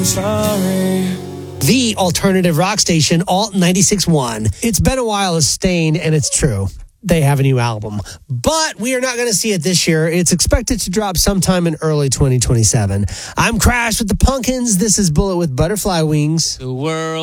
Sorry. The alternative rock station, Alt 96.1. It's been a while as Staind, and it's true. They have a new album. But we are not going to see it this year. It's expected to drop sometime in early 2027. I'm Crash with the Pumpkins. This is Bullet with Butterfly Wings. The world